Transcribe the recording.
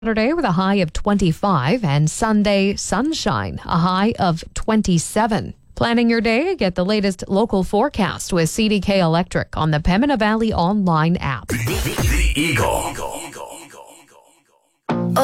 Saturday with a high of 25 and Sunday sunshine, a high of 27. Planning your day, get the latest local forecast with CDK Electric on the Pembina Valley online app. The Eagle.